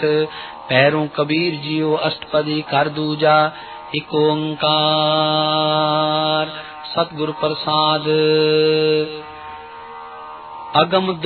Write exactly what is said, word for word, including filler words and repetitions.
पैरों कबीर जियो अष्टपदी कर दूजा। एक ओंकार सतगुरु प्रसाद। अगम